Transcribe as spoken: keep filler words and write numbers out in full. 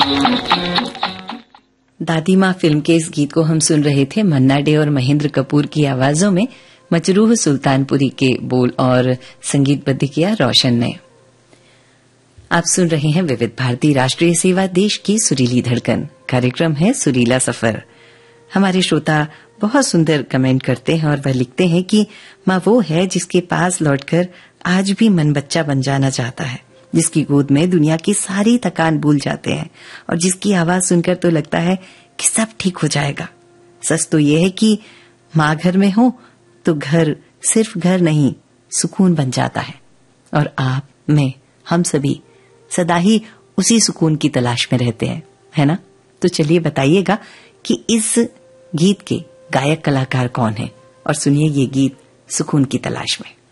दादी माँ फिल्म के इस गीत को हम सुन रहे थे मन्ना डे और महेंद्र कपूर की आवाजों में। मजरूह सुल्तानपुरी के बोल और संगीतबद्ध किया रोशन ने। आप सुन रहे हैं विविध भारती राष्ट्रीय सेवा देश की सुरीली धड़कन। कार्यक्रम है सुरीला सफर। हमारे श्रोता बहुत सुंदर कमेंट करते हैं और वह लिखते हैं कि माँ वो है जिसके पास लौटकर आज भी मन बच्चा बन जाना चाहता है, जिसकी गोद में दुनिया की सारी थकान भूल जाते हैं और जिसकी आवाज सुनकर तो लगता है कि सब ठीक हो जाएगा। सच तो यह है कि माँ घर में हो तो घर सिर्फ घर नहीं, सुकून बन जाता है। और आप, मैं, हम सभी सदा ही उसी सुकून की तलाश में रहते हैं, है ना? तो चलिए बताइएगा कि इस गीत के गायक कलाकार कौन है और सुनिए ये गीत सुकून की तलाश में।